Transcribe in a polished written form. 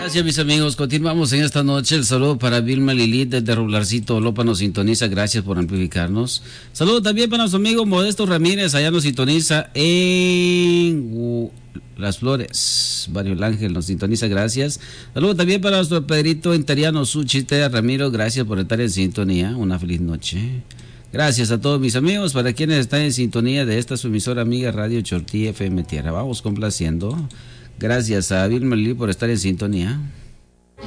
Gracias, mis amigos. Continuamos en esta noche. El saludo para Vilma Lilith desde Rublarcito Lopa nos sintoniza. Gracias por amplificarnos. Saludo también para nuestro amigo Modesto Ramírez. Allá nos sintoniza en Las Flores. Barrio El Ángel nos sintoniza. Gracias. Saludo también para nuestro Pedrito Interiano Suchite Ramiro. Gracias por estar en sintonía. Una feliz noche. Gracias a todos mis amigos, para quienes están en sintonía de esta su emisora amiga Radio Chortí FM Tierra. Vamos complaciendo. Gracias a Vilma Lilith por estar en sintonía.